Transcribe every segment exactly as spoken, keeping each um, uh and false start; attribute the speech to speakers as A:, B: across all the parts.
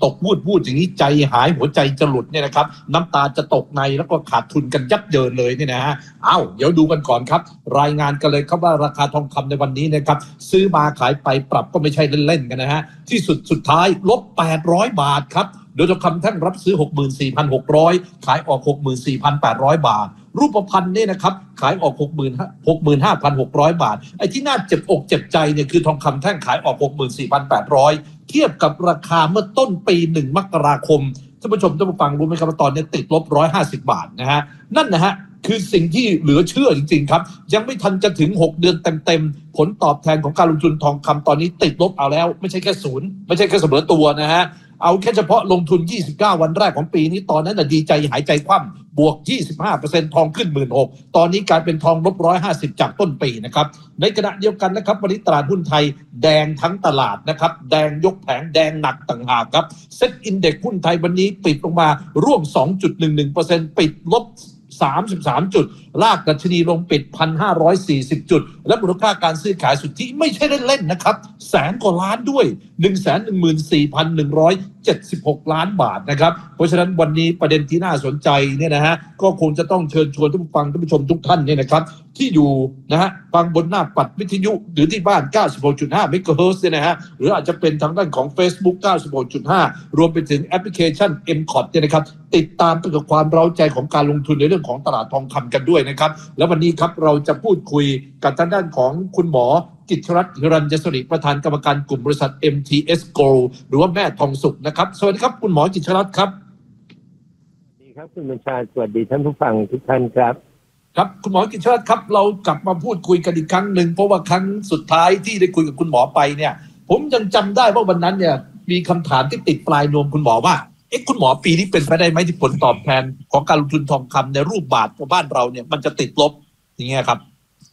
A: ตกวูดวูดอย่างนี้ใจหายหัวใจจะหลุดเนี่ยนะครับน้ำตาจะตกในแล้วก็ขาดทุนกันยับเยินเลยเนี่ยนะฮะเอ้าเดี๋ยวดูกันก่อนครับรายงานกันเลยครับว่าราคาทองคำในวันนี้นะครับซื้อมาขายไปปรับก็ไม่ใช่เล่นๆกันนะฮะที่สุดสุดท้ายลบแปดร้อยบาทครับโดยทองคำแท่งรับซื้อ หกหมื่นสี่พันหกร้อย ขายออก หกหมื่นสี่พันแปดร้อย บาทรูปพรรณเนี่ยนะครับขายออก หกหมื่นห้าพันหกร้อย บาทไอ้ที่น่าเจ็บอกเจ็บใจเนี่ยคือทองคำแท่งขายออก หกหมื่นสี่พันแปดร้อย เทียบกับราคาเมื่อต้นปีหนึ่งมกราคมท่านผู้ชมท่านผู้ฟังรู้ไหมครับว่าตอนนี้ติดลบหนึ่งร้อยห้าสิบบาทนะฮะนั่นนะฮะคือสิ่งที่เหลือเชื่อจริงๆครับยังไม่ทันจะถึงหกเดือนเต็มๆผลตอบแทนของการลงทุนทองคำตอนนี้ติดลบเอาแล้วไม่ใช่แค่ศูนย์ไม่ใช่แค่เสมอตัวนะฮะเอาแค่เฉพาะลงทุนยี่สิบเก้าวันแรกของปีนี้ตอนนั้นน่ะดีใจหายใจคว่ำบวก ยี่สิบห้าเปอร์เซ็นต์ ทองขึ้น หนึ่งหมื่นหกพัน ตอนนี้กลายเป็นทองลบหนึ่งร้อยห้าสิบจากต้นปีนะครับในขณะเดียวกันนะครับวันนี้ตลาดหุ้นไทยแดงทั้งตลาดนะครับแดงยกแผงแดงหนักต่างหากครับเซ็ตอินเด็กซ์หุ้นไทยวันนี้ปิดลงมาร่วม สองจุดหนึ่งหนึ่งเปอร์เซ็นต์ ปิดลบสามสิบสามจุดลากดัชนีลงปิด หนึ่งพันห้าร้อยสี่สิบ จุดและมูลค่าการซื้อขายสุทธิไม่ใช่เล่นๆนะครับแสนกว่าล้านด้วย หนึ่งแสนหนึ่งหมื่นสี่พันหนึ่งร้อยเจ็ดสิบหก ล้านบาทนะครับเพราะฉะนั้นวันนี้ประเด็นที่น่าสนใจเนี่ยนะฮะก็คงจะต้องเชิญชวนทุกฟังท่านผู้ชมทุกท่านเนี่ยนะครับที่อยู่นะฮะฟังบนหน้าปัดวิทยุหรือที่บ้าน เก้าสิบหกจุดห้า เมกะเฮิรตซ์เนี่ยนะฮะหรืออาจจะเป็นทางด้านของ Facebook เก้าสิบหกจุดห้า รวมไปถึงแอปพลิเคชัน เอ็ม คอท เนี่ยนะครับติดตามกับความเร้าใจของการลงทุนในเรื่องของตลาดทองคำกันด้วยนะครับแล้ววันนี้ครับเราจะพูดคุยกับทางด้านของคุณหมอกิจชรัตน์หิรัญยศริประธานกรรมการกลุ่มบริษัท เอ็ม ที เอส Gold หรือว่าแม่ทองสุกนะครับสวัสดีครับคุณหมอกิจชรัตน์ครับ
B: สวัสดีครับคุณบัญชาสวัสดีท่านผู้ฟังทุกท่านครับ
A: ครับคุณหมอกิจชรัตน์ครับเรากลับมาพูดคุยกันอีกครั้งหนึ่งเพราะว่าครั้งสุดท้ายที่ได้คุยกับคุณหมอไปเนี่ยผมยังจำได้ว่าวันนั้นเนี่ยมีคำถามที่ติดปลายนวมคุณหมอว่าเอ๊ะคุณหมอปีนี้เป็นไปได้ไหมที่ผลตอบแทนของการลงทุนทองคำในรูปบาทของบ้านเราเนี่ยมันจะติดลบอย่างเงี้ยครับ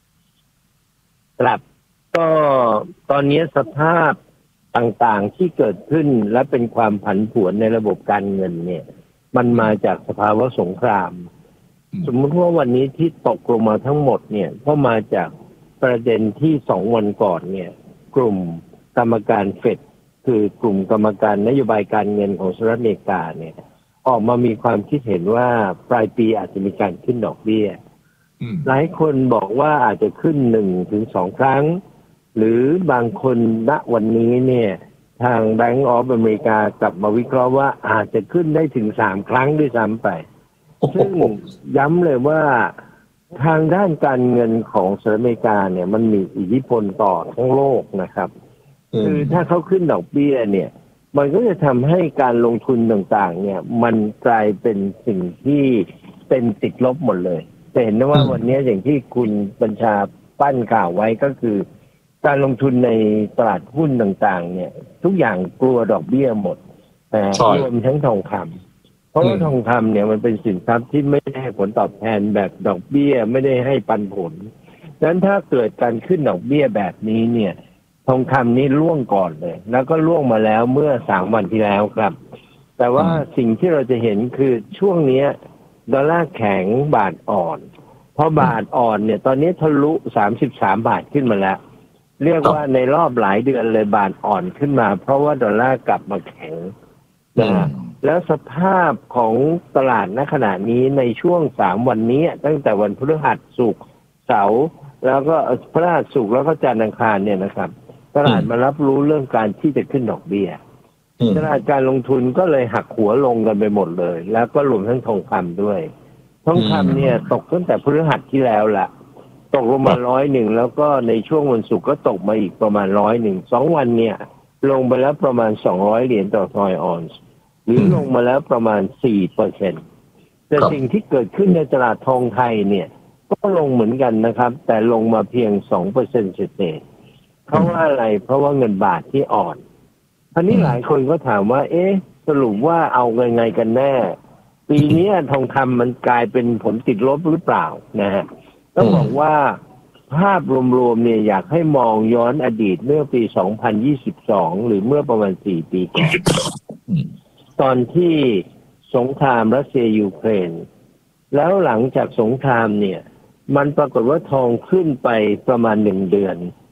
B: ครับก็ตอนนี้สภาพต่างๆที่เกิดขึ้นและเป็นความผันผวนในระบบการเงินเนี่ยมันมาจากสภาวะสงครามสมมติว่าวันนี้ที่ตกลงมาทั้งหมดเนี่ยก็มาจากประเด็นที่สองวันก่อนเนี่ยกลุ่มกรรมการเฟดคือกลุ่มกรรมการนโยบายการเงินของสหรัฐอเมริกาเนี่ยออกมามีความคิดเห็นว่าปลายปีอาจจะมีการขึ้นดอกเบี้ยหลายคนบอกว่าอาจจะขึ้นหนึ่งถึงสองครั้งหรือบางคนณวันนี้เนี่ยทาง Bank of America กลับมาวิเคราะห์ว่าอาจจะขึ้นได้ถึงสามครั้งด้วยซ้ำไปซึ่งย้ำเลยว่าทางด้านการเงินของสหรัฐอเมริกาเนี่ยมันมีอิทธิพลต่อทั้งโลกนะครับคือถ้าเขาขึ้นดอกเบี้ยเนี่ยมันก็จะทำให้การลงทุนต่างๆเนี่ยมันกลายเป็นสิ่งที่เป็นติดลบหมดเลยแต่เห็นได้ว่าวันนี้อย่างที่คุณบัญชาปั้นข่าวไว้ก็คือการลงทุนในตลาดหุ้นต่างๆเนี่ยทุกอย่างกลัวดอกเบี้ยหมดแต่รวมทั้งทองคำเพราะว่าทองคำเนี่ยมันเป็นสินทรัพย์ที่ไม่ได้ให้ผลตอบแทนแบบดอกเบี้ยไม่ได้ให้ปันผลดังนั้นถ้าเกิดการขึ้นดอกเบี้ยแบบนี้เนี่ยทองคำนี้ร่วงก่อนเลยแล้วก็ร่วงมาแล้วเมื่อสามวันที่แล้วครับแต่ว่าสิ่งที่เราจะเห็นคือช่วงนี้ดอลลาร์แข็งบาทอ่อนพอบาทอ่อนเนี่ยตอนนี้ทะลุสามสิบสามบาทขึ้นมาแล้วเรียกว่าในรอบหลายเดือนเลยบาทอ่อนขึ้นมาเพราะว่าดอลลาร์กลับมาแข็งนะแล้วสภาพของตลาดณขณะนี้ในช่วงสามวันนี้ตั้งแต่วันพฤหัสศุกร์เสาร์แล้วก็พฤหัสศุกร์แล้วก็จันทร์อังคารเนี่ยนะครับตลาดมารับรู้เรื่องการที่จะขึ้นดอกเบี้ยตลาดการลงทุนก็เลยหักหัวลงกันไปหมดเลยแล้วก็รวมทั้งทองคำด้วยทองคำเนี่ยตกตั้งแต่พฤหัสที่แล้วละตกลงมาร้อยหนึ่งแล้วก็ในช่วงวันศุกร์ก็ตกมาอีกประมาณร้อยหนึ่งสองวันเนี่ยลงไปแล้วประมาณสองร้อยเหรียญต่อทอยออนซ์หรือลงมาแล้วประมาณ สี่เปอร์เซ็นต์ แต่สิ่งที่เกิดขึ้นในตลาดทองไทยเนี่ยก็ลงเหมือนกันนะครับแต่ลงมาเพียง สองเปอร์เซ็นต์ เศษๆเพราะว่าอะไรเพราะว่าเงินบาทที่อ่อนคราวนี้หลายคนก็ถามว่าเอ๊ะสรุปว่าเอาไงกันแน่ปีนี้ทองคำมันกลายเป็นผลติดลบหรือเปล่านะฮะต้องบอกว่าภาพรวมๆเนี่ยอยากให้มองย้อนอดีตเมื่อปีสองพันยี่สิบสองหรือเมื่อประมาณสี่ปีก่อนตอนที่สงครามรัสเซียยูเครนแล้วหลังจากสงครามเนี่ยมันปรากฏว่าทองขึ้นไปประมาณหนึ่งเดือน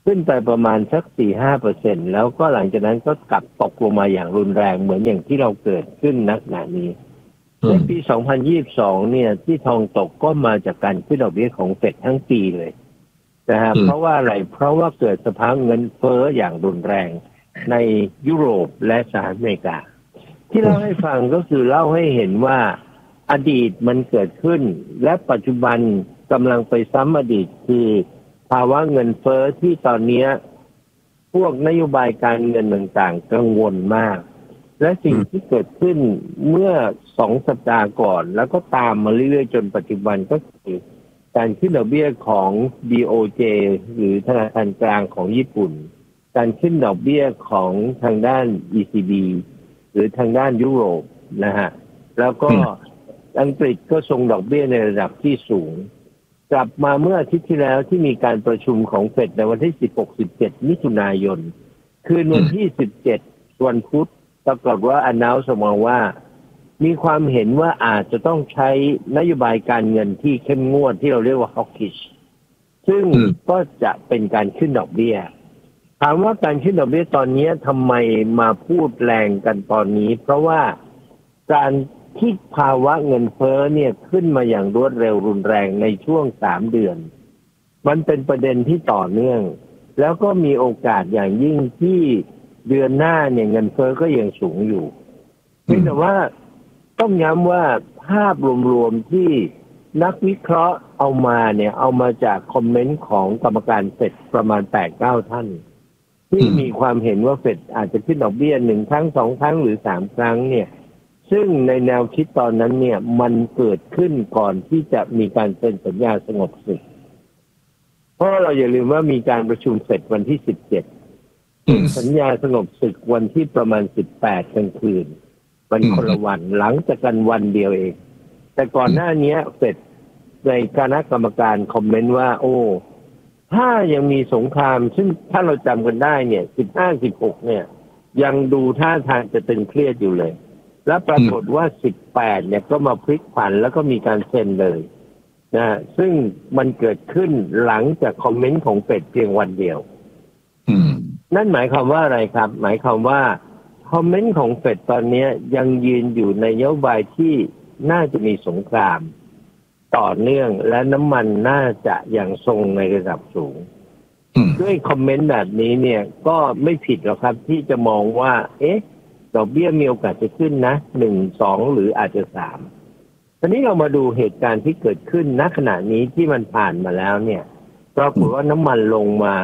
B: ขึ้นไปประมาณสัก สี่ถึงห้าเปอร์เซ็นต์ แล้วก็หลังจากนั้นก็กลับตกลงมาอย่างรุนแรงเหมือนอย่างที่เราเกิดขึ้นณขณะนี้ในปี สองพันยี่สิบสอง เนี่ยที่ทองตกก็มาจากการขึ้นดอกเบี้ยของเฟดทั้งปีเลยนะฮะเพราะว่าอะไรเพราะว่าเกิดสภาวะเงินเฟ้ออย่างรุนแรงในยุโรปและสหรัฐอเมริกาที่เล่าให้ฟังก็คือเล่าให้เห็นว่าอดีตมันเกิดขึ้นและปัจจุบันกำลังไปซ้ำอดีตคือภาวะเงินเฟ้อที่ตอนนี้พวกนโยบายการเงินต่างๆกังวลมากและสิ่งที่เกิดขึ้นเมื่อสองสัปดาห์ก่อนแล้วก็ตามมาเรื่อยๆจนปัจจุบันก็คือการขึ้นดอกเบี้ยของ บี โอ เจ หรือธนาคารกลางของญี่ปุ่นการขึ้นดอกเบี้ยของทางด้าน อี ซี บี หรือทางด้านยุโรปนะฮะแล้วก็อังกฤษก็ทรงดอกเบี้ยในระดับที่สูงกลับมาเมื่ออาทิตย์ที่แล้วที่มีการประชุมของเฟดในวันที่ สิบหก สิบเจ็ด มิถุนายนคืนวันที่ สิบเจ็ด วันพุธปรากฏว่า announce ออกมาว่ามีความเห็นว่าอาจจะต้องใช้นโยบายการเงินที่เข้มงวดที่เราเรียกว่า hawkish ซึ่งก็จะเป็นการขึ้นดอกเบี้ยถามว่าการขึ้นดอกเบี้ยตอนนี้ทำไมมาพูดแรงกันตอนนี้เพราะว่าการที่ภาวะเงินเฟ้อเนี่ยขึ้นมาอย่างรวดเร็วรุนแรงในช่วงสามเดือนมันเป็นประเด็นที่ต่อเนื่องแล้วก็มีโอกาสอย่างยิ่งที่เดือนหน้าเนี่ยเงินเฟ้อก็ยังสูงอยู่เพียงแต่ว่าต้องย้ำว่าภาพรวมๆที่นักวิเคราะห์เอามาเนี่ยเอามาจากคอมเมนต์ของกรรมการเฟดประมาณ แปดถึงเก้า ท่านที่มีความเห็นว่าเฟดอาจจะขึ้นดอกเบี้ยหนึ่งครั้งสองครั้งหรือสามครั้งเนี่ยซึ่งในแนวคิดตอนนั้นเนี่ยมันเกิดขึ้นก่อนที่จะมีการเซ็นสัญญาสงบศึกเพราะเราอย่าลืมว่ามีการประชุมเสร็จวันที่สิบเจ็ดสัญญาสงบศึกวันที่ประมาณสิบแปดกลางคืนวันคนละวันหลังจากกันวันเดียวเองแต่ก่อนหน้านี้เฟดในคณะกรรมการคอมเมนต์ว่าโอ้ถ้ายังมีสงครามซึ่งถ้าเราจำกันได้เนี่ยสิบห้า สิบหกเนี่ยยังดูท่าทางจะตึงเครียดอยู่เลยและปรากฏว่าสิบแปดเนี่ยก็มาพลิกผันแล้วก็มีการเซ็นเลยนะซึ่งมันเกิดขึ้นหลังจากคอมเมนต์ของเฟดเพียงวันเดียวนั่นหมายความว่าอะไรครับหมายความว่าคอมเมนต์ของเฟดตอนนี้ยังยืนอยู่ในนโยบายที่น่าจะมีสงครามต่อเนื่องและน้ำมันน่าจะยังทรงในระดับสูงด้วยคอมเมนต์แบบนี้เนี่ยก็ไม่ผิดหรอกครับที่จะมองว่าเอ๊ะดอกเบี้ยมีโอกาสจะขึ้นนะหนึ่ง สองหรืออาจจะสามตอนนี้เรามาดูเหตุการณ์ที่เกิดขึ้นณขณะนี้ที่มันผ่านมาแล้วเนี่ยปรากฏว่าน้ำมันลงมา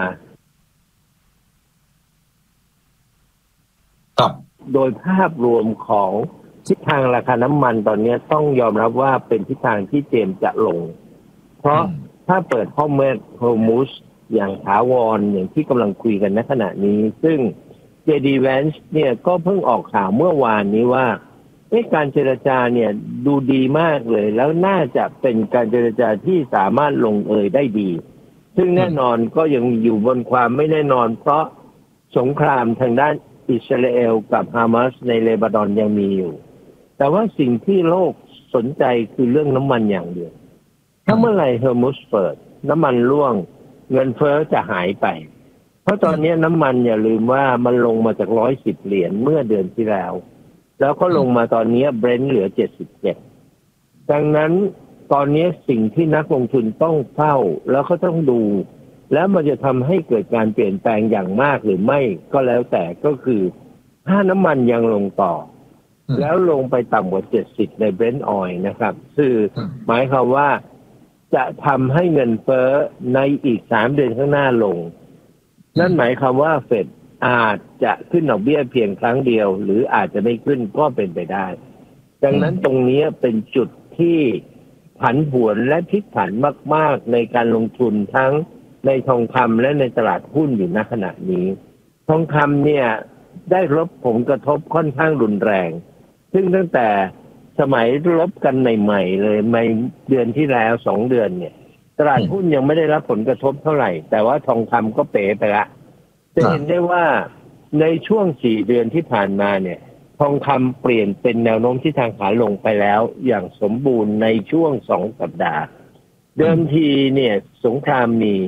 B: โดยภาพรวมของทิศทางราคาน้ำมันตอนนี้ต้องยอมรับว่าเป็นทิศทางที่เตรียมจะลงเพราะถ้าเปิดห้องเมดโฮมูสอย่างถาวรอย่างที่กำลังคุยกันณขณะนี้ซึ่ง เจ ดี Vance เนี่ยก็เพิ่งออกข่าวเมื่อวานนี้ว่าการเจรจาเนี่ยดูดีมากเลยแล้วน่าจะเป็นการเจรจาที่สามารถลงเอยได้ดีซึ่งแน่นอนก็ยังอยู่บนความไม่แน่นอนเพราะสงครามทางด้านอิสราเอลกับฮามาสในเลบานอนยังมีอยู่แต่ว่าสิ่งที่โลกสนใจคือเรื่องน้ำมันอย่างเดียวถ้าเมื่อไหร่เฮอร์มุสเปิดน้ำมันร่วงเงินเฟ้อจะหายไปเพราะตอนนี้น้ำมันอย่าลืมว่ามันลงมาจากหนึ่งร้อยสิบเหรียญเมื่อเดือนที่แล้วแล้วก็ลงมาตอนนี้เบรนท์เหลือเจ็ดสิบเจ็ดดังนั้นตอนนี้สิ่งที่นักลงทุนต้องเฝ้าแล้วก็ต้องดูแล้วมันจะทำให้เกิดการเปลี่ยนแปลงอย่างมากหรือไม่ก็แล้วแต่ก็คือถ้าน้ำมันยังลงต่อแล้วลงไปต่ำกว่าเจ็ดสิบในเบรนท์ออยล์นะครับคือหมายความว่าจะทำให้เงินเฟ้อในอีกสามเดือนข้างหน้าลงนั่นหมายความว่าเฟดอาจจะขึ้นดอกเบี้ยเพียงครั้งเดียวหรืออาจจะไม่ขึ้นก็เป็นไปได้ดังนั้นตรงนี้เป็นจุดที่ผันผวนและพลิกผันมากๆในการลงทุนทั้งในทองคำและในตลาดหุ้นอยู่ณขณะนี้ทองคำเนี่ยได้รับผลกระทบค่อนข้างรุนแรงซึ่งตั้งแต่สมัยลบกันใหม่ๆเลยในเดือนที่แล้วสองเดือนเนี่ยตลาดหุ้นยังไม่ได้รับผลกระทบเท่าไหร่แต่ว่าทองคำก็เป๋ไปละจะเห็นได้ว่าในช่วงสี่เดือนที่ผ่านมาเนี่ยทองคำเปลี่ยนเป็นแนวโน้มที่ทางขาลงไปแล้วอย่างสมบูรณ์ในช่วงสองสัปดาห์เดิมทีเนี่ยสงครามมี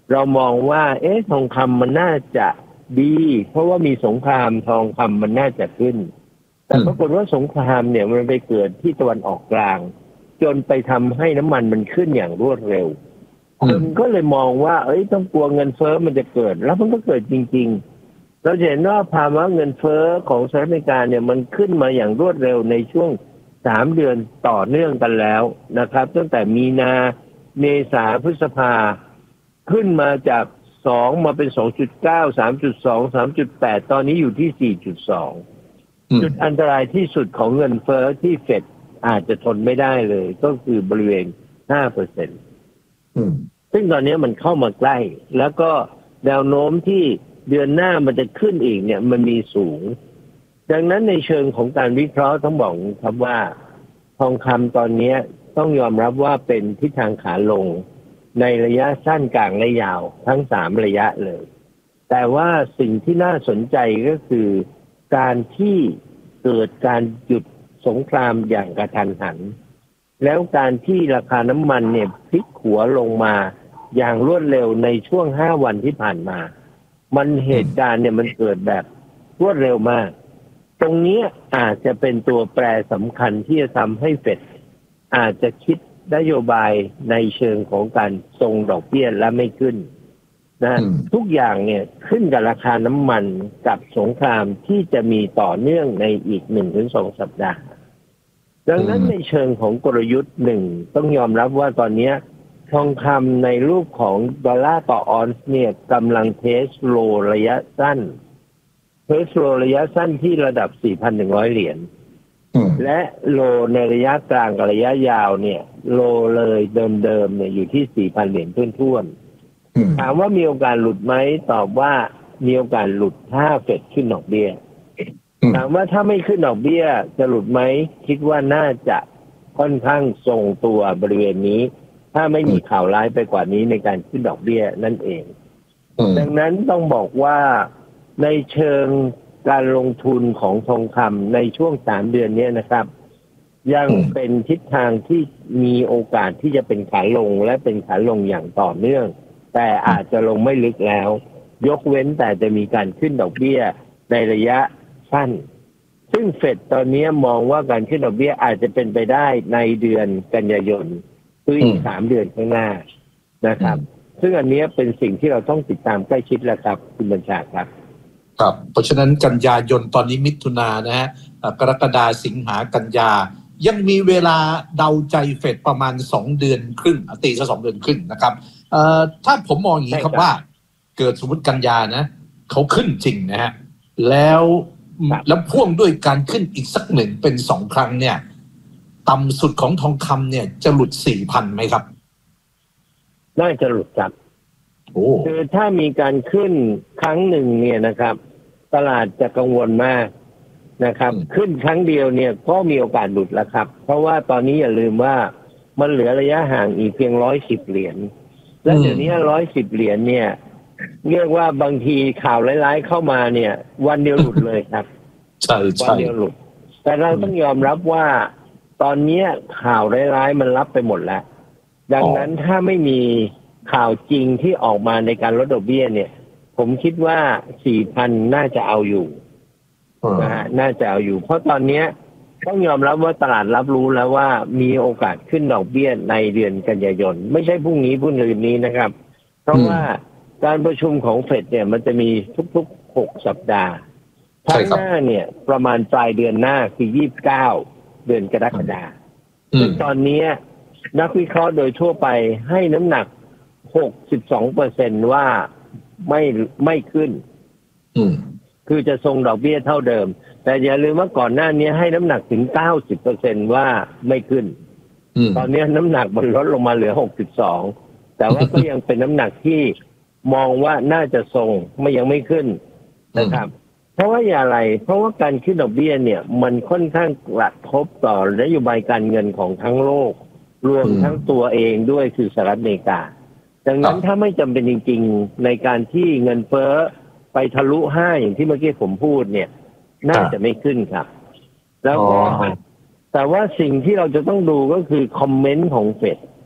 B: เรามองว่าเอ๊ะทองคำมันน่าจะดีเพราะว่ามีสงครามทองคำมันน่าจะขึ้นแต่ปรากฏว่าสงครามเนี่ยมันไปเกิดที่ตะวันออกกลางจนไปทำให้น้ำมันมันขึ้นอย่างรวดเร็วคนก็เลยมองว่าเอ้ยต้องกลัวเงินเฟ้อมันจะเกิดแล้วมันก็เกิดจริงๆเราเห็นว่าภาวะเงินเฟ้อของสหรัฐอเมริกาเนี่ยมันขึ้นมาอย่างรวดเร็วในช่วงสามเดือนต่อเนื่องกันแล้วนะครับตั้งแต่มีนาเมษาพฤษภาขึ้นมาจากสองมาเป็น สองจุดเก้า สามจุดสอง สามจุดแปด ตอนนี้อยู่ที่ สี่จุดสอง จุดอันตรายที่สุดของเงินเฟ้อที่เฟดอาจจะทนไม่ได้เลยก็คือบริเวณ ห้าเปอร์เซ็นต์ ซึ่งตอนนี้มันเข้ามาใกล้แล้วก็แนวโน้มที่เดือนหน้ามันจะขึ้นอีกเนี่ยมันมีสูงดังนั้นในเชิงของการวิเคราะห์ต้องบอกครับว่าทองคำตอนนี้ต้องยอมรับว่าเป็นทิศทางขาลงในระยะสั้นกลางและยาวทั้งสามระยะเลยแต่ว่าสิ่งที่น่าสนใจก็คือการที่เกิดการหยุดสงครามอย่างกระทันหันแล้วการที่ราคาน้ำมันเนี่ยพลิกหัวลงมาอย่างรวดเร็วในช่วงห้าวันที่ผ่านมามันเหตุการณ์เนี่ยมันเกิดแบบรวดเร็วมากตรงนี้อาจจะเป็นตัวแปรสำคัญที่จะทำให้เฟดอาจจะคิดนโยบายในเชิงของการทรงดอกเบี้ยและไม่ขึ้นนะทุกอย่างเนี่ยขึ้นกับราคาน้ำมันกับสงครามที่จะมีต่อเนื่องในอีกหนึ่งถึงสองสัปดาห์ดังนั้นในเชิงของกลยุทธ์หนึ่งต้องยอมรับว่าตอนนี้ทองคำในรูปของดอลลาร์ต่อออนซ์เนี่ยกำลังเทสโลระยะสั้นเทสโลระยะสั้นที่ระดับ สี่พันหนึ่งร้อย เหรียญและโลในระยะกลางกับระยะยาวเนี่ยโลเลยเดิมๆเนี่ยอยู่ที่ สี่พัน เหรียญท้วนๆถามว่ามีโอกาสหลุดไหมตอบว่ามีโอกาสหลุดถ้าเฟดขึ้นดอกเบี้ยถามว่าถ้าไม่ขึ้นดอกเบี้ยจะหลุดไหมคิดว่าน่าจะค่อนข้างทรงตัวบริเวณนี้ถ้าไม่มีข่าวร้ายไปกว่านี้ในการขึ้นดอกเบี้ยนั่นเองดังนั้นต้องบอกว่าในเชิงการลงทุนของทองคำในช่วงสามเดือนนี้นะครับยังเป็นทิศทางที่มีโอกาสที่จะเป็นขาลงและเป็นขาลงอย่างต่อเนื่องแต่อาจจะลงไม่ลึกแล้วยกเว้นแต่จะมีการขึ้นดอกเบี้ยในระยะสั้นซึ่งเฟดตอนนี้มองว่าการขึ้นดอกเบี้ยอาจจะเป็นไปได้ในเดือนกันยายนคืออีกสามเดือนข้างหน้านะครับซึ่งอันนี้เป็นสิ่งที่เราต้องติดตามใกล้ชิดแล้วครับคุณบัญชาครับ
A: ครับเพราะฉะนั้นกันยายนตอนนี้มิถุนายนนะฮะกรกฎาสิงหากันยายังมีเวลาเดาใจเฟดประมาณสองเดือนครึ่งตีซะสองเดือนครึ่งนะครับเอ่อถ้าผมมองอย่างนี้ครับว่าเกิดสมมติกันยานะเขาขึ้นจริงนะฮะแล้วแล้วพ่วงด้วยการขึ้นอีกสักหนึ่งเป็นสองครั้งเนี่ยต่ำสุดของทองคำเนี่ยจะหลุด สี่พัน ไหมครับ
B: น่าจะหลุดครับคือถ้ามีการขึ้นครั้งหนึ่งเนี่ยนะครับตลาดจะกังวลมากนะครับขึ้นครั้งเดียวเนี่ยก็มีโอกาสหลุดแล้วครับเพราะว่าตอนนี้อย่าลืมว่ามันเหลือระยะห่างอีกเพียงร้อยสิบเหรียญและเดี๋ยวนี้ร้อยสิบเหรียญเนี่ยเรียกว่าบางทีข่าวร้ายๆเข้ามาเนี่ยวันเดียวหลุดเลยครับ
A: ใช่
B: วันเดียวหลุดแต่เราต้องยอมรับว่าตอนนี้ข่าวร้ายๆมันรับไปหมดแล้วดังนั้นถ้าไม่มีข่าวจริงที่ออกมาในการลดดอกเบี้ยเนี่ยผมคิดว่า สี่พัน น่าจะเอาอยู่นะฮะน่าจะเอาอยู่เพราะตอนนี้ต้องยอมรับว่าตลาดรับรู้แล้วว่ามีโอกาสขึ้นดอกเบี้ยในเดือนกันยายนไม่ใช่พรุ่งนี้พรุ่งอื่นนี้นะครับเพราะว่าการประชุมของเฟดเนี่ยมันจะมีทุกๆหกสัปดาห์ครั้งหน้าเนี่ยประมาณปลายเดือนหน้าคือยี่สิบเก้าเดือนกรกฎาคมซึ่งตอนนี้นักวิเคราะห์โดยทั่วไปให้น้ำหนัก หกสิบสองเปอร์เซ็นต์ ว่าไม่ไม่ขึ้นคือจะทรงดอกเบี้ยเท่าเดิมแต่อย่าลืมว่าก่อนหน้านี้ให้น้ำหนักถึง เก้าสิบเปอร์เซ็นต์ ว่าไม่ขึ้นตอนนี้น้ำหนักมันลดลงมาเหลือหกสิบสองแต่ว่าก็ยังเป็นน้ำหนักที่มองว่าน่าจะทรงไม่ยังไม่ขึ้นนะครับเพราะว่าอย่างไรเพราะว่าการขึ้นดอกเบี้ยเนี่ยมันค่อนข้างกระทบต่อนโยบายการเงินของทั้งโลกรวมทั้งตัวเองด้วยคือสหรัฐอเมริกาดังนั้นถ้าไม่จำเป็นจริงๆในการที่เงินเฟ้อไปทะลุห้าอย่างที่เมื่อกี้ผมพูดเนี่ยน่าจะไม่ขึ้นครับแล้วก็แต่ว่าสิ่งที่เราจะต้องดูก็คือคอมเมนต์ของเฟด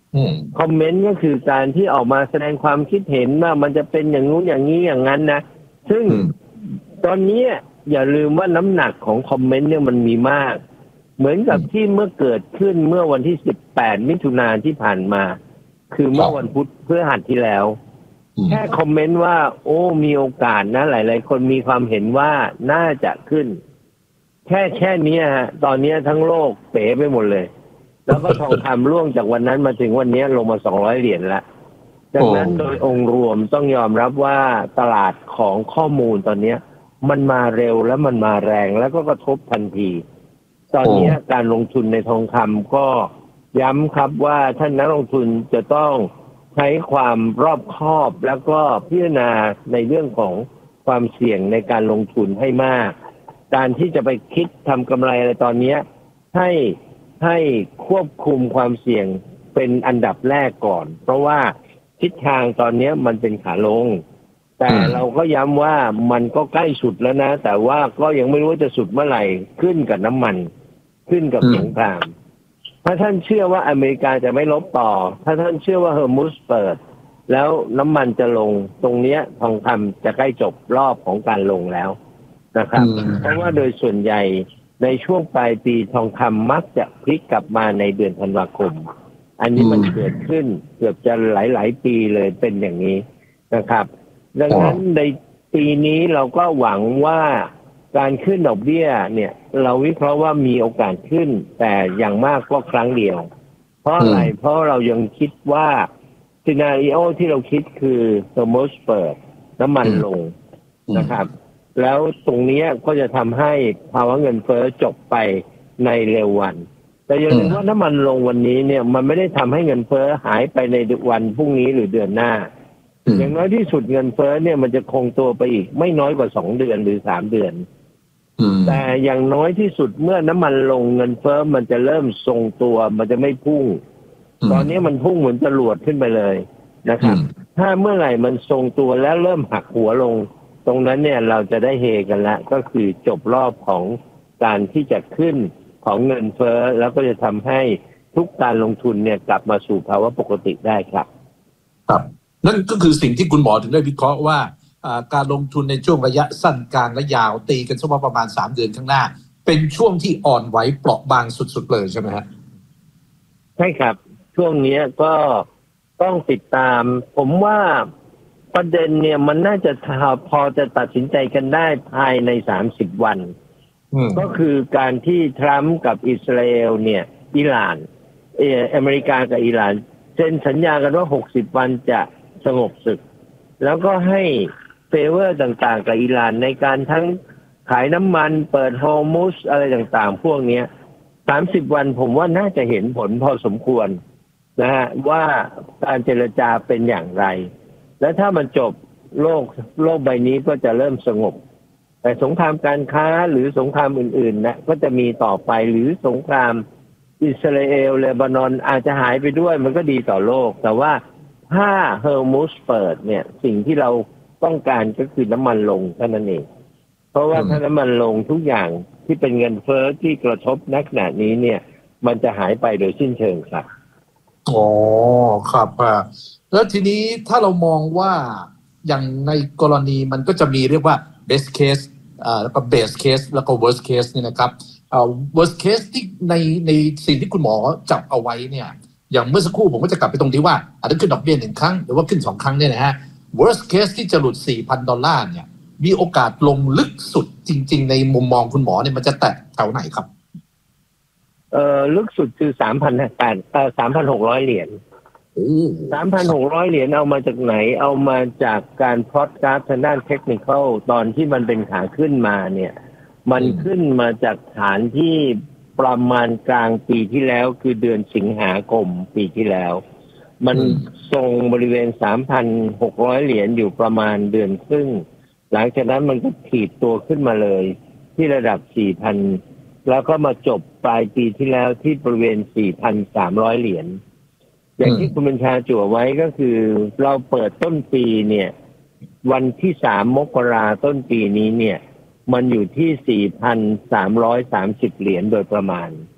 B: คอมเมนต์ก็คือการที่ออกมาแสดงความคิดเห็นว่ามันจะเป็นอย่างนู้นอย่างนี้อย่างนั้นนะซึ่งตอนนี้อย่าลืมว่าน้ำหนักของคอมเมนต์เนี่ยมันมีมากเหมือนกับที่เมื่อเกิดขึ้นเมื่อวันที่สิบแปดมิถุนายนที่ผ่านมาคือเมื่อวันพุธพฤหัสที่แล้วแค่คอมเมนต์ว่าโอ้มีโอกาสนะหลายๆคนมีความเห็นว่าน่าจะขึ้นแค่แค่นี้ฮะตอนนี้ทั้งโลกเป๋ไปหมดเลยแล้วก็ทองคำร่วงจากวันนั้นมาถึงวันนี้ลงมาสองร้อยเหรียญแล้วดังนั้นโดยองค์รวมต้องยอมรับว่าตลาดของข้อมูลตอนนี้มันมาเร็วและมันมาแรงแล้วก็กระทบทันทีตอนนี้การลงทุนในทองคำก็ย้ำครับว่าท่านนักลงทุนจะต้องใช้ความรอบคอบแล้วก็พิจารณาในเรื่องของความเสี่ยงในการลงทุนให้มากการที่จะไปคิดทำกำไรอะไรตอนนี้ให้ให้ควบคุมความเสี่ยงเป็นอันดับแรกก่อนเพราะว่าทิศทางตอนนี้มันเป็นขาลงแต่เราก็ย้ำว่ามันก็ใกล้สุดแล้วนะแต่ว่าก็ยังไม่รู้ว่าจะสุดเมื่อไหร่ขึ้นกับน้ำมันขึ้นกับสงครามถ้าท่านเชื่อว่าอเมริกาจะไม่ลบต่อถ้าท่านเชื่อว่าเฮอร์มุสเปิดแล้วน้ำมันจะลงตรงนี้ทองคำจะใกล้จบรอบของการลงแล้วนะครับเพราะว่าโดยส่วนใหญ่ในช่วงปลายปีทองคำมักจะพลิกกลับมาในเดือนธันวาคมอันนี้มันเกิดขึ้นเกือบจะหลายๆปีเลยเป็นอย่างนี้นะครับดังนั้นในปีนี้เราก็หวังว่าการขึ้นดอกเบี้ยเนี่ยเราวิเคราะห์ว่ามีโอกาสขึ้นแต่อย่างมากก็ครั้งเดียวเพราะอะไรเพราะเรายังคิดว่าซีนาริโอที่เราคิดคือเฮอร์มุสเปิดน้ำมันลงนะครับแล้วตรงนี้ก็จะทำให้ภาวะเงินเฟ้อจบไปในเร็ววันแต่อย่าลืมว่าน้ำมันลงวันนี้เนี่ยมันไม่ได้ทำให้เงินเฟ้อหายไปในวันพรุ่งนี้หรือเดือนหน้าอย่างน้อยที่สุดเงินเฟ้อเนี่ยมันจะคงตัวไปอีกไม่น้อยกว่าสองเดือนหรือสามเดือนแต่อย่างน้อยที่สุดเมื่อน้ำมันลงเงินเฟ้อมันจะเริ่มทรงตัวมันจะไม่พุ่งตอนนี้มันพุ่งเหมือนจรวดขึ้นไปเลยนะครับถ้าเมื่อไหร่มันทรงตัวแล้วเริ่มหักหัวลงตรงนั้นเนี่ยเราจะได้เฮกันแล้วก็คือจบรอบของการที่จะขึ้นของเงินเฟ้อแล้วก็จะทำให้ทุกการลงทุนเนี่ยกลับมาสู่ภาวะปกติได้ครับ
A: ครับนั่นก็คือสิ่งที่คุณหมอถึงได้วิเคราะห์ว่าการลงทุนในช่วงระยะสั้นกลางและยาวตีกันสักประมาณสามเดือนข้างหน้าเป็นช่วงที่อ่อนไหวเปราะบางสุดๆเลยใช่ไหมฮะ
B: ใช่ครับช่วงนี้ก็ต้องติดตามผมว่าประเด็นเนี่ยมันน่าจะพอจะตัดสินใจกันได้ภายในสามสิบวันก็คือการที่ทรัมป์กับอิสราเอลเนี่ยอิหร่านเอออเมริกากับอิหร่านเซ็นสัญญากันว่าหกสิบวันจะสงบศึกแล้วก็ให้เฟเวอร์ต่างๆกับอิหร่านในการทั้งขายน้ำมันเปิดฮอร์มุสอะไรต่างๆพวกนี้สามสิบวันผมว่าน่าจะเห็นผลพอสมควรนะฮะว่าการเจรจาเป็นอย่างไรและถ้ามันจบโลกโลกใบนี้ก็จะเริ่มสงบแต่สงครามการค้าหรือสงครามอื่นๆนะก็จะมีต่อไปหรือสงครามอิสราเอลเลบานอนอาจจะหายไปด้วยมันก็ดีต่อโลกแต่ว่าถ้าเฮอร์มุสเปิดเนี่ยสิ่งที่เราต้องการก็คือน้ำมันลงเท่านั้นเองเพราะว่าถ้าน้ำมันลงทุกอย่างที่เป็นเงินเฟ้อที่กระทบนักขณะนี้เนี่ยมันจะหายไปโดยสิ้นเชิงครับ
A: อ๋อครับอ่าแล้วทีนี้ถ้าเรามองว่าอย่างในกรณีมันก็จะมีเรียกว่า best case อ่าแล้วก็ base case แล้วก็ worst case เนี่ยนะครับอ่า worst case ที่ในในสิ่งที่คุณหมอจับเอาไว้เนี่ยอย่างเมื่อสักครู่ผมก็จะกลับไปตรงที่ว่าอาจจะขึ้นดอกเบี้ยหนึ่งครั้งหรือว่าขึ้นสองครั้งเนี่ยนะฮะ worst case ที่จะหลุด สี่พัน ดอลลาร์เนี่ยมีโอกาสลงลึกสุดจริงๆในมุมมองคุณหมอเนี่ยมันจะแตะแถวไหนครับ
B: เอ่อลึกสุดคือ สามพันแปดร้อย เอ่อ สามพันหกร้อย เหรียญ สามพันหกร้อย เหรียญเอามาจากไหนเอามาจากการพลอตกราฟทางด้านเทคนิคอลตอนที่มันเป็นขาขึ้นมาเนี่ยมันขึ้นมาจากฐานที่ประมาณกลางปีที่แล้วคือเดือนสิงหาคมปีที่แล้วมันทรงบริเวณ สามพันหกร้อย เหรียญอยู่ประมาณเดือนครึ่งหลังจากนั้นมันก็ถีบตัวขึ้นมาเลยที่ระดับ สี่พัน แล้วก็มาจบปลายปีที่แล้วที่บริเวณ สี่พันสามร้อย เหรียญอย่างที่คุณบัญชาจั่วไว้ก็คือเราเปิดต้นปีเนี่ยวันที่สามมกราต้นปีนี้เนี่ยมันอยู่ที่ สี่พันสามร้อยสามสิบ เหรียญโดยประมาณต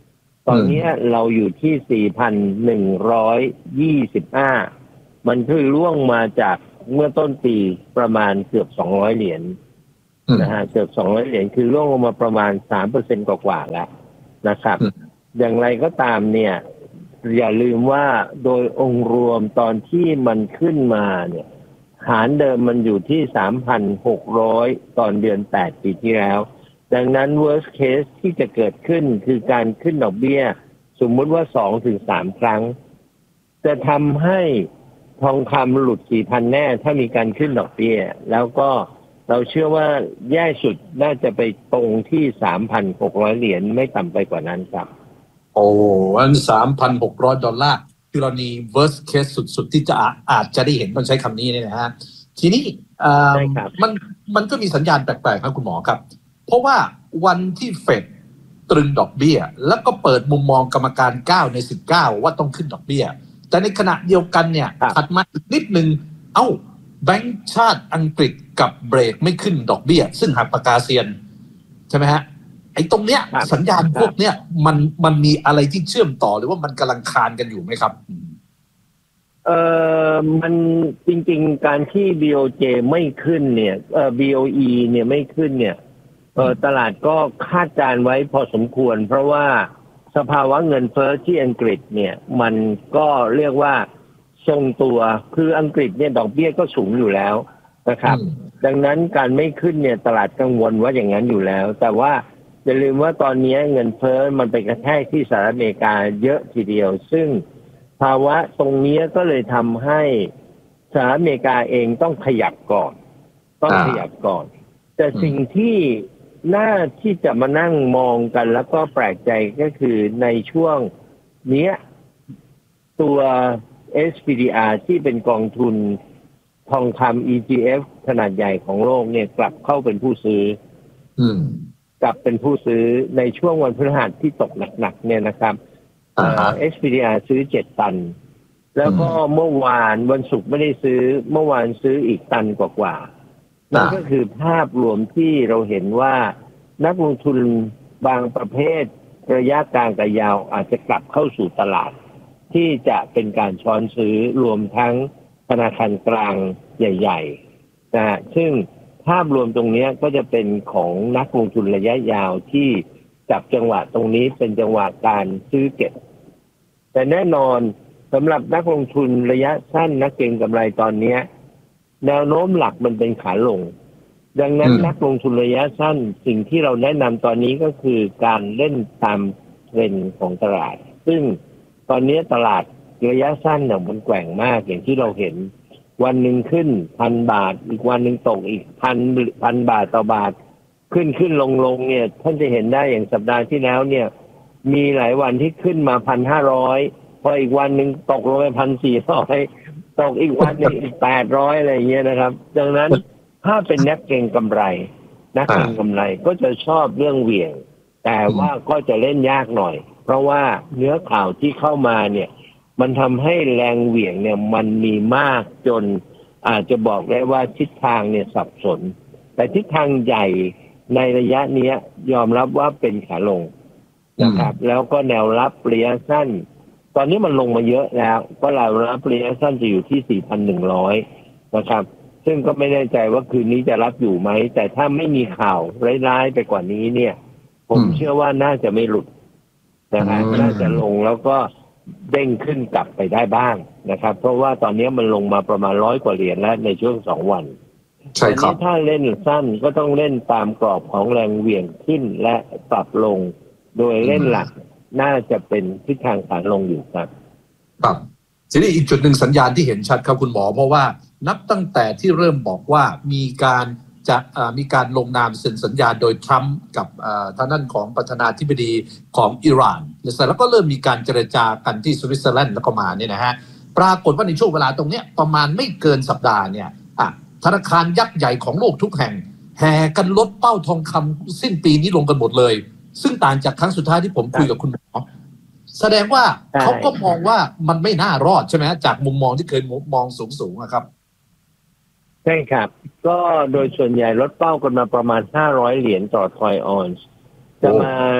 B: ตอนนี้เราอยู่ที่ สี่พันหนึ่งร้อยยี่สิบห้า มันคือล่วงมาจากเมื่อต้นปีประมาณเกือบสองร้อยเหรียญนะฮะเกือบสองร้อยเหรียญคือล่วงลงมาประมาณ สามเปอร์เซ็นต์ กว่าๆแล้วนะครับอย่างไรก็ตามเนี่ยอย่าลืมว่าโดยองค์รวมตอนที่มันขึ้นมาเนี่ยฐานเดิมมันอยู่ที่ สามพันหกร้อย ตอนเดือนแปดปีที่แล้วดังนั้น worst case ที่จะเกิดขึ้นคือการขึ้นดอกเบี้ยสมมุติว่า สองถึงสาม ครั้งจะทำให้ทองคำหลุด สี่พัน แน่ถ้ามีการขึ้นดอกเบี้ยแล้วก็เราเชื่อว่าแย่สุดน่าจะไปตรงที่ สามพันหกร้อย เหรียญไม่ต่ำไปกว่านั้นครับ
A: โอ้อัน สามพันหกร้อย ดอลลาร์กรณี worst case สุดๆที่จะอาจจะได้เห็นต้องใช้คำนี้เนี่ยนะฮะทีนี้มันมันก็มีสัญญาณแปลกๆครับคุณหมอครับเพราะว่าวันที่เฟดตรึงดอกเบี้ยแล้วก็เปิดมุมมองกรรมการเก้าในสิบเก้าว่าต้องขึ้นดอกเบี้ยแต่ในขณะเดียวกันเนี่ยถัดมาอีกนิดนึงเอ้าแบงก์ชาติอังกฤษกับเบรกไม่ขึ้นดอกเบี้ยซึ่งหักปากกาเซียนใช่ไหมฮะไอ้ตรงเนี้ยสัญญาณพวกเนี้ยมันมันมีอะไรที่เชื่อมต่อหรือว่ามันกำลังคานกันอยู่ไหมครับ
B: เออมันจริงๆการที่ บี โอ เจ ไม่ขึ้นเนี่ยเอ่อ บี โอ อี เนี่ยไม่ขึ้นเนี่ยเออตลาดก็คาดการไว้พอสมควรเพราะว่าสภาวะเงินเฟ้อที่อังกฤษเนี่ยมันก็เรียกว่าทรงตัวคืออังกฤษเนี่ยดอกเบี้ยก็สูงอยู่แล้วนะครับดังนั้นการไม่ขึ้นเนี่ยตลาดกังวลว่าอย่างนั้นอยู่แล้วแต่ว่าอย่าลืมว่าตอนนี้เงินเฟ้อมันไปกระแทกที่สหรัฐอเมริกาเยอะทีเดียวซึ่งภาวะตรงนี้ก็เลยทำให้สหรัฐอเมริกาเองต้องขยับก่อนต้องขยับก่อนแต่สิ่งที่น่าที่จะมานั่งมองกันแล้วก็แปลกใจก็คือในช่วงนี้ตัว เอส พี ดี อาร์ ที่เป็นกองทุนทองคำ อี ที เอฟ ขนาดใหญ่ของโลกเนี่ยกลับเข้าเป็นผู้ซื้อกลับเป็นผู้ซื้อในช่วงวันพฤหัสที่ตกหนักๆเนี่ยนะครับเอ่อ เอส พี ดี อาร์ ซื้อเจ็ดตันแล้วก็เมื่อวานวันศุกร์ไม่ได้ซื้อเมื่อวานซื้ออีกตันกว่าๆนั่นก็คือภาพรวมที่เราเห็นว่านักลงทุนบางประเภทระยะกลางกับยาวอาจจะกลับเข้าสู่ตลาดที่จะเป็นการช้อนซื้อรวมทั้งธนาคารกลางใหญ่ๆนะซึ่งภาพรวมตรงนี้ก็จะเป็นของนักลงทุนระยะยาวที่จับจังหวะตรงนี้เป็นจังหวะการซื้อเก็บแต่แน่นอนสำหรับนักลงทุนระยะสั้นนักเก็งกำไรตอนนี้แนวโน้มหลักมันเป็นขาลงดังนั้นนักลงทุนระยะสั้นสิ่งที่เราแนะนำตอนนี้ก็คือการเล่นตามเทรนด์ของตลาดซึ่งตอนนี้ตลาดระยะสั้นเนี่ยมันแกว่งมากอย่างที่เราเห็นวันหนึ่งขึ้นพันบาทอีกวันหนึ่งตกอีกพันพันบาทต่อบาทขึ้นขึ้นลงลงเนี่ยท่านจะเห็นได้อย่างสัปดาห์ที่แล้วเนี่ยมีหลายวันที่ขึ้นมาพันห้าร้อยพออีกวันหนึ่งตกลงไปพันสี่ร้อยตกอีกวันหนึ่งอีกแปดร้อยอะไรอย่างเงี้ยนะครับดังนั้นถ้าเป็นนักเก็งกำไรนักเก็งกำไรก็จะชอบเรื่องเหวี่ยงแต่ว่าก็จะเล่นยากหน่อยเพราะว่าเนื้อข่าวที่เข้ามาเนี่ยมันทำให้แรงเหวี่ยงเนี่ยมันมีมากจนอาจจะบอกได้ว่าทิศทางเนี่ยสับสนแต่ทิศทางใหญ่ในระยะนี้ยอมรับว่าเป็นขาลงนะครับแล้วก็แนวรับระยะสั้นตอนนี้มันลงมาเยอะแล้วก็แนวรับระยะสั้นจะอยู่ที่ สี่พันหนึ่งร้อย นะครับซึ่งก็ไม่แน่ใจว่าคืนนี้จะรับอยู่ไหมแต่ถ้าไม่มีข่าวร้ายๆไปกว่านี้เนี่ยผมเชื่อว่าน่าจะไม่หลุดนะครับน่าจะลงแล้วก็เด้งขึ้นกลับไปได้บ้างนะครับเพราะว่าตอนนี้มันลงมาประมาณร้อยกว่าเหรียญแล้วในช่วงสองวันใช่ครับถ้าเล่นสั้นก็ต้องเล่นตามกรอบของแรงเหวี่ยงขึ้นและปรับลงโดยเล่นหลักน่าจะเป็นทิศทางขาลงอยู่ครับ
A: ครับทีนี้อีกจุดหนึ่งสัญญาณที่เห็นชัดครับคุณหมอเพราะว่านับตั้งแต่ที่เริ่มบอกว่ามีการจะมีการลงนามเซ็นสัญญาโดยทรัมป์กับทางด้านของประธานาธิบดีของอิหร่านแล้วก็เริ่มมีการเจรจากันที่สวิตเซอร์แลนด์แล้วก็มาเนี่ยนะฮะปรากฏว่าในช่วงเวลาตรงนี้ประมาณไม่เกินสัปดาห์เนี่ยธนาคารยักษ์ใหญ่ของโลกทุกแห่งแห่กันลดเป้าทองคำสิ้นปีนี้ลงกันหมดเลยซึ่งต่างจากครั้งสุดท้ายที่ผมคุยกับคุณหมอแสดงว่าเขาก็มองว่ามันไม่น่ารอดใช่ไหมจากมุมมองที่เคยมองสูงๆนะครับ
B: ใช่ครับก็โดยส่วนใหญ่ลดเป้ากันมาประมาณห้าร้อยเหรียญต่อทอยออนซ์จะมา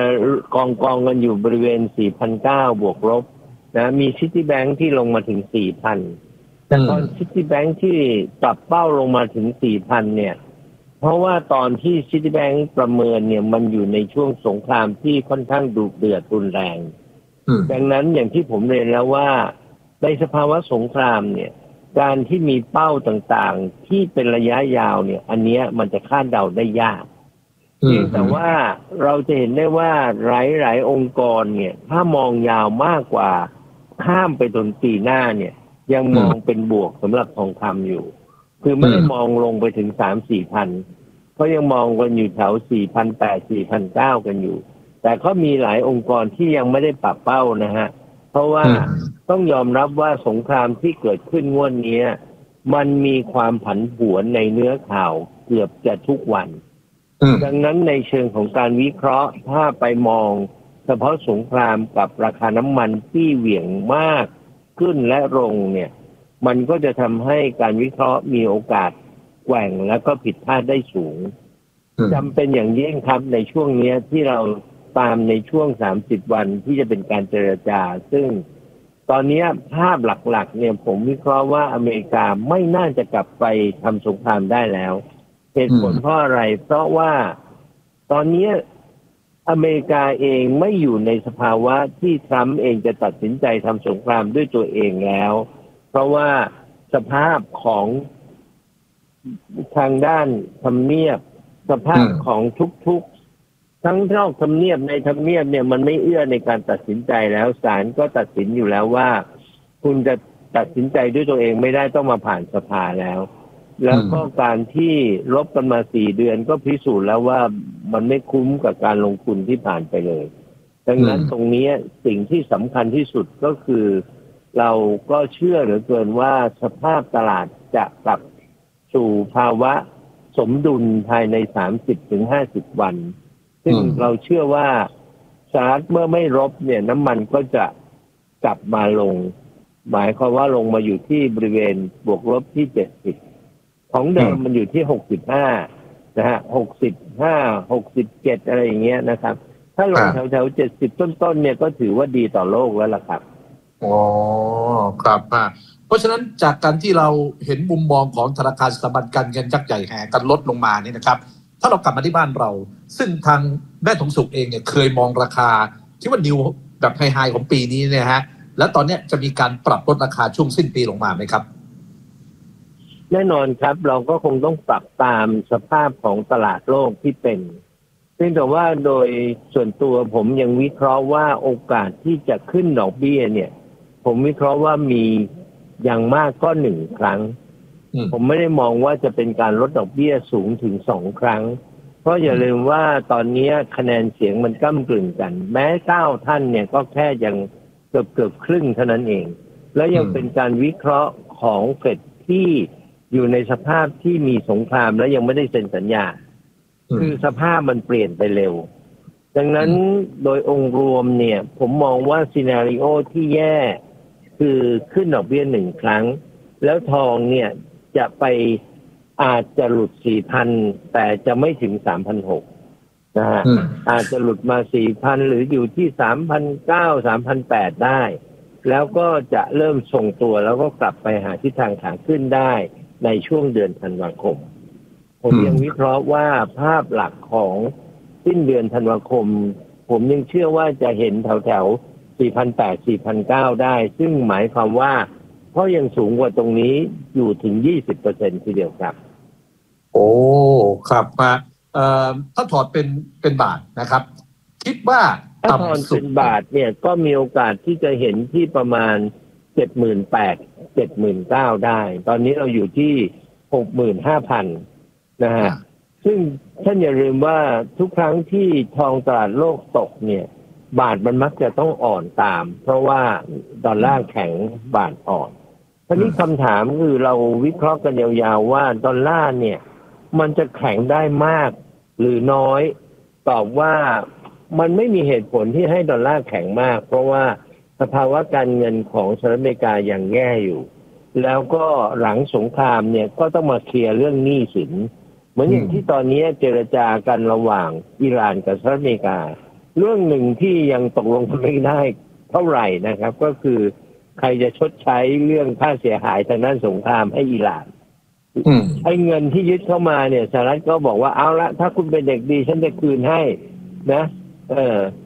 B: กองกองกันอยู่บริเวณ สี่พันเก้าร้อย บวกลบนะมีซิตี้แบงค์ที่ลงมาถึง สี่พัน แต่ตอนซิตี้แบงค์ที่ปรับเป้าลงมาถึง สี่พัน เนี่ยเพราะว่าตอนที่ซิตี้แบงค์ประเมินเนี่ยมันอยู่ในช่วงสงครามที่ค่อนข้างดุเดือดรุนแรงดังนั้นอย่างที่ผมเรียนแล้วว่าในสภาวะสงครามเนี่ยการที่มีเป้าต่างๆที่เป็นระยะยาวเนี่ยอันเนี้ยมันจะคาดเดาได้ยากเพียงแต่ว่าเราจะเห็นได้ว่าหลายๆองค์กรเนี่ยถ้ามองยาวมากกว่าข้ามไปจนปีหน้าเนี่ยยังมองเป็นบวกสำหรับทองคำอยู่คือไม่ได้มองลงไปถึง สามถึงสี่พัน ก็ยังมองกันอยู่แถว สี่พันแปดร้อย สี่พันเก้าร้อย กันอยู่แต่ก็มีหลายองค์กรที่ยังไม่ได้ปรับเป้านะฮะเพราะว่าต้องยอมรับว่าสงครามที่เกิดขึ้นงวดนี้มันมีความผันผวนในเนื้อข่าวเกือบจะทุกวันดังนั้นในเชิงของการวิเคราะห์ถ้าไปมองเฉพาะสงครามกับราคาน้ำมันที่เหวี่ยงมากขึ้นและลงเนี่ยมันก็จะทำให้การวิเคราะห์มีโอกาสแกว่งแล้วก็ผิดพลาดได้สูงจำเป็นอย่างยิ่งครับในช่วงนี้ที่เราตามในช่วงสามสิบวันที่จะเป็นการเจรจาซึ่งตอนนี้ภาพหลักๆเนี่ยผมวิเคราะห์ว่าอเมริกาไม่น่าจะกลับไปทำสงครามได้แล้วเหตุผลเพราะอะไรเพราะว่าตอนนี้อเมริกาเองไม่อยู่ในสภาวะที่ทรัมป์เองจะตัดสินใจทำสงครามด้วยตัวเองแล้วเพราะว่าสภาพของทางด้านทำเนียบสภาพของทุกๆทั้งนอกทำเนียบในทำเนียบเนี่ยมันไม่เอื้อในการตัดสินใจแล้วศาลก็ตัดสินอยู่แล้วว่าคุณจะตัดสินใจด้วยตัวเองไม่ได้ต้องมาผ่านสภาแล้วแล้วก็การที่ลบกันมาสี่เดือนก็พิสูจน์แล้วว่ามันไม่คุ้มกับการลงทุนที่ผ่านไปเลยดังนั้นตรงนี้สิ่งที่สำคัญที่สุดก็คือเราก็เชื่อเหลือเกินว่าสภาพตลาดจะกลับสู่ภาวะสมดุลภายใน สามสิบถึงห้าสิบ วันซึ่งเราเชื่อว่าสหรัฐเมื่อไม่รบเนี่ยน้ำมันก็จะกลับมาลงหมายความว่าลงมาอยู่ที่บริเวณบวกลบที่เจ็ดสิบของเดิมมันอยู่ที่หกสิบห้านะฮะหกสิบห้า หกสิบเจ็ดอะไรอย่างเงี้ยนะครับถ้าลงแถวๆเจ็ดสิบต้นๆเนี่ยก็ถือว่าดีต่อโลกแล้วล่ะครับ
A: อ๋อครับอ่าเพราะฉะนั้นจากการที่เราเห็นมุมมองของธนาคารสถาบันการเงินยักษ์ใหญ่แห่กันลดลงมานี่นะครับถ้าเรากลับมาที่บ้านเราซึ่งทางแม่ทองสุขเองเนี่ยเคยมองราคาที่ว่านิวแบบไฮๆของปีนี้เนี่ยฮะแล้วตอนนี้จะมีการปรับลดราคาช่วงสิ้นปีลงมาไหมครับ
B: แน่นอนครับเราก็คงต้องปรับตามสภาพของตลาดโลกที่เป็นเพียงแต่ว่าโดยส่วนตัวผมยังวิเคราะห์ว่าโอกาสที่จะขึ้นดอกเบี้ยเนี่ยผมวิเคราะห์ว่ามีอย่างมากก็หนึ่งครั้งผมไม่ได้มองว่าจะเป็นการลดดอกเบี้ยสูงถึงสองครั้งเพราะอย่าลืมว่าตอนนี้คะแนนเสียงมันก้ำกึ่งกันแม้เก้าท่านเนี่ยก็แค่ยังเกือบเกือบครึ่งเท่านั้นเองแล้วยังเป็นการวิเคราะห์ของเฟดที่อยู่ในสภาพที่มีสงครามและยังไม่ได้เซ็นสัญญาคือสภาพมันเปลี่ยนไปเร็วดังนั้นโดยองค์รวมเนี่ยผมมองว่าซีนาริโอที่แย่คือขึ้นดอกเบี้ยหนึ่งครั้งแล้วทองเนี่ยจะไปอาจจะหลุด สี่พัน แต่จะไม่ถึง สามพันหกร้อย นะฮะอาจจะหลุดมา สี่พัน หรืออยู่ที่ สามพันเก้าร้อย สามพันแปดร้อย ได้แล้วก็จะเริ่มทรงตัวแล้วก็กลับไปหาทิศทางขาขึ้นได้ในช่วงเดือนธันวาคมผมยังวิเคราะห์ว่าภาพหลักของสิ้นเดือนธันวาคมผมยังเชื่อว่าจะเห็นแถวๆ สี่พันแปดร้อย สี่พันเก้าร้อย ได้ซึ่งหมายความว่าเพราะยังสูงกว่าตรงนี้อยู่ถึง ยี่สิบเปอร์เซ็นต์ ทีเดียวครับ
A: โอ้ครับมาเอ่อถ้าถอดเป็นเป็นบาทนะครับคิดว่า
B: ถ้าถอดเป็นบาทเนี่ยก็มีโอกาสที่จะเห็นที่ประมาณ เจ็ดหมื่นแปดพัน เจ็ดหมื่นเก้าพัน ได้ตอนนี้เราอยู่ที่ หกหมื่นห้าพัน นะฮะซึ่งท่านอย่าลืมว่าทุกครั้งที่ทองตลาดโลกตกเนี่ยบาทมันมักจะต้องอ่อนตามเพราะว่าดอลลาร์แข็งบาทอ่อนทีนี้คำถามคือเราวิเคราะห์กันยาวๆว่าดอลลาร์เนี่ยมันจะแข็งได้มากหรือน้อยตอบว่ามันไม่มีเหตุผลที่ให้ดอลลาร์แข็งมากเพราะว่าสภาวะการเงินของสหรัฐอเมริกายังแย่อยู่แล้วก็หลังสงครามเนี่ยก็ต้องมาเคลียร์เรื่องหนี้สินเหมือนอย่างที่ตอนนี้เจรจากันระหว่างอิหร่านกับสหรัฐอเมริกาเรื่องหนึ่งที่ยังตกลงกันไม่ได้เท่าไหร่นะครับ ก็คือใครจะชดใช้เรื่องค่าเสียหายทางด้านสงครามให้อิหร่านไอ้เงินที่ยึดเข้ามาเนี่ยสหรัฐก็บอกว่าเอาละถ้าคุณเป็นเด็กดีฉันจะคืนให้นะเออ